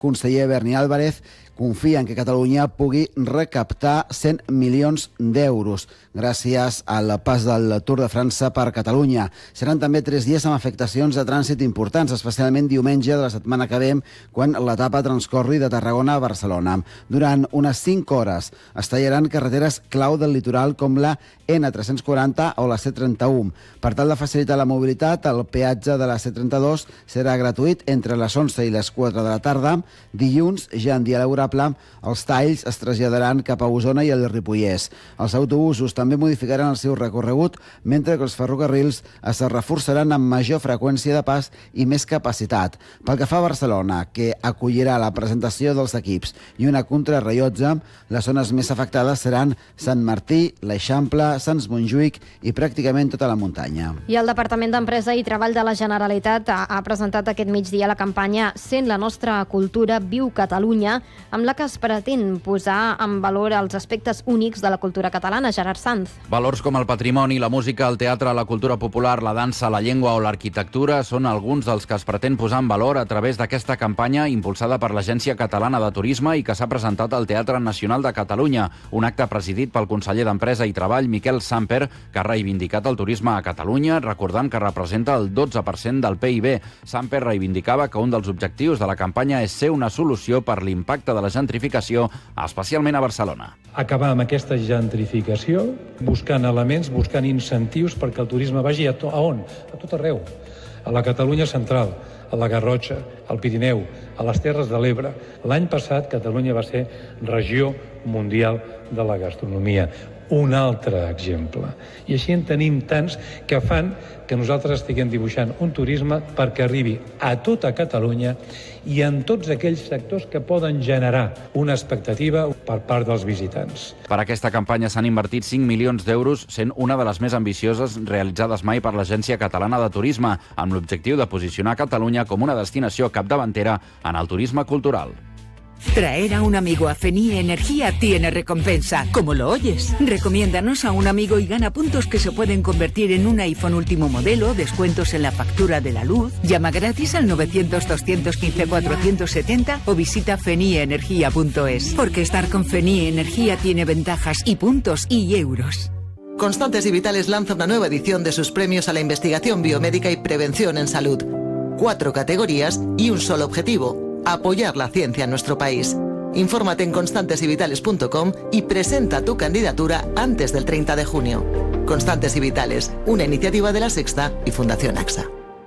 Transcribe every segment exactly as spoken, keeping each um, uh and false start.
conseller Berni Álvarez confia en que Catalunya pugui recaptar cent milions d'euros gràcies al pas del Tour de França per Catalunya. Seran també tres dies amb afectacions de trànsit importants, especialment diumenge de la setmana que ve, quan l'etapa transcorri de Tarragona a Barcelona. Durant unes cinc hores es tallaran carreteres clau del litoral com la ena tres-cents quaranta o la ce trenta-u. Per tal de facilitar la mobilitat, el peatge de la ce trenta-dos serà gratuït entre les onze i les quatre de la tarda. Dilluns, ja en dia laborable, els talls es traslladaran cap a Osona i el Ripollès. Els autobusos també modificaran el seu recorregut, mentre que els ferrocarrils es reforçaran amb major freqüència de pas i més capacitat. Pel que fa a Barcelona, que acollirà la presentació dels equips i una contrarrellotge, les zones més afectades seran Sant Martí, l'Eixample, Sants Montjuïc i pràcticament tota la muntanya. I el Departament d'Empresa i Treball de la Generalitat ha, ha presentat aquest migdia la campanya Sent la nostra cultura, viu Catalunya, amb la que es pretén posar en valor els aspectes únics de la cultura catalana. Gerard Sanz. Valors com el patrimoni, la música, el teatre, la cultura popular, la dansa, la llengua o l'arquitectura són alguns dels que es pretén posar en valor a través d'aquesta campanya impulsada per l'Agència Catalana de Turisme i que s'ha presentat al Teatre Nacional de Catalunya, un acte presidit pel conseller d'Empresa i Treball, Miquel Samper, que ha reivindicat el turisme a Catalunya, recordant que representa el dotze per cent del P I B. Samper reivindicava que un dels objectius de la campanya és ser una solució per l'impacte de la gentrificació, especialment a Barcelona. Acabar amb aquesta gentrificació, buscant elements, buscant incentius perquè el turisme vagi a, to a on? A tot arreu. A la Catalunya central, a la Garrotxa, al Pirineu, a les Terres de l'Ebre. L'any passat Catalunya va ser regió mundial de la gastronomia. Un altre exemple. I així en tenim tants que fan que nosaltres estiguem dibuixant un turisme perquè arribi a tota Catalunya i en tots aquells sectors que poden generar una expectativa per part dels visitants. Per aquesta campanya s'han invertit cinc milions d'euros, sent una de les més ambicioses realitzades mai per l'Agència Catalana de Turisme, amb l'objectiu de posicionar Catalunya com una destinació capdavantera en el turisme cultural. Traer a un amigo a Fenie Energía tiene recompensa, como lo oyes. Recomiéndanos a un amigo y gana puntos que se pueden convertir en un iPhone último modelo, descuentos en la factura de la luz. Llama gratis al novecientos, doscientos quince, cuatrocientos setenta o visita fenie energía punto es. Porque estar con Fenie Energía tiene ventajas y puntos y euros. Constantes y Vitales lanza una nueva edición de sus premios a la investigación biomédica y prevención en salud. Cuatro categorías y un solo objetivo: apoyar la ciencia en nuestro país. Infórmate en constantes y vitales punto com y presenta tu candidatura antes del treinta de junio. Constantes y Vitales, una iniciativa de La Sexta y Fundación AXA.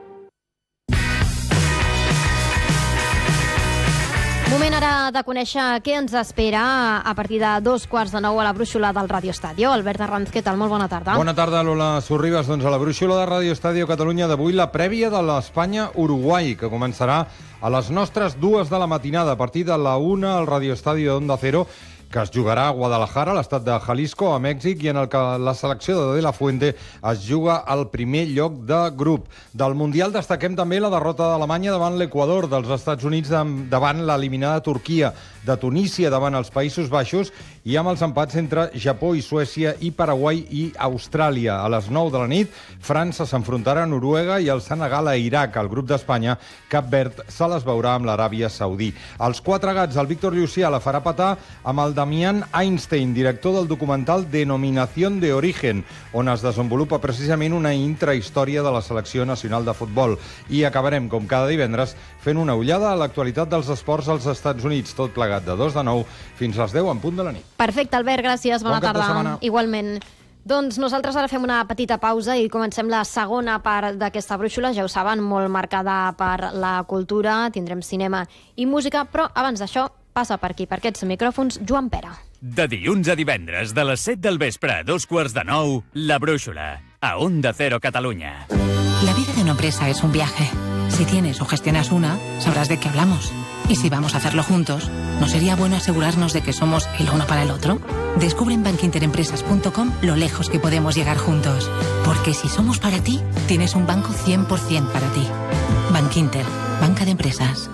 Moment ara de conèixer què ens espera a partir de dos quarts de nou a la brúixola del Radio Estadio. Albert Arranz, què tal? Molt bona tarda. Bona tarda, Lola Sorribas. Doncs a la brúixola de Radio Estadio Catalunya d'avui la prèvia de l'Espanya-Uruguai, que començarà a les nostres dues de la matinada, a partir de la una al Radio Estadio d'Onda Cero, que es jugarà a Guadalajara, a l'estat de Jalisco, a Mèxic, i en el que la selecció de De La Fuente es juga al primer lloc de grup. Del Mundial destaquem també la derrota d'Alemanya davant l'Equador, dels Estats Units davant l'eliminada Turquia, de Tunísia davant els Països Baixos, i amb els empats entre Japó i Suècia i Paraguai i Austràlia. A les nou de la nit, França s'enfrontarà a Noruega i el Senegal a Iraq. Al grup d'Espanya, Cap Verd se les veurà amb l'Aràbia Saudí. Els quatre gats, el Víctor Llucià la farà petar amb el Damián Einstein, director del documental Denominación de Origen, on es desenvolupa precisament una intrahistòria de la selecció nacional de futbol. I acabarem, com cada divendres, fent una ullada a l'actualitat dels esports als Estats Units, tot plegat de dos de nou fins a les deu en punt de la nit. Perfecte, Albert, gràcies. Bona bon tarda. Igualment. Doncs nosaltres ara fem una petita pausa i comencem la segona part d'aquesta brúixola, ja ho saben, molt marcada per la cultura, tindrem cinema i música, però abans d'això passa per aquí, per aquests micròfons, Joan Pera. De dilluns a divendres, de les set del vespre a dos quarts de nou, La Brúixola, a Onda Cero Catalunya. La vida de una empresa es un viaje. Si tienes o gestionas una, sabrás de qué hablamos. Y si vamos a hacerlo juntos, ¿no sería bueno asegurarnos de que somos el uno para el otro? Descubre en bankinterempresas punto com lo lejos que podemos llegar juntos. Porque si somos para ti, tienes un banco cien por ciento para ti. Bankinter, banca de empresas.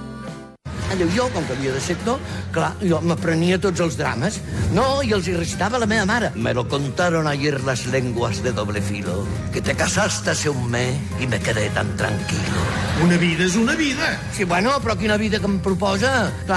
Jo, com que havia de ser actor, clar, jo m'aprenia tots els drames. No, i els hi recitava la meva mare. Me lo contaron ayer las lenguas de doble filo, que te casaste hace un mes y me quedé tan tranquilo. Una vida és una vida. Sí, bueno, però quina vida que em proposa? Clar,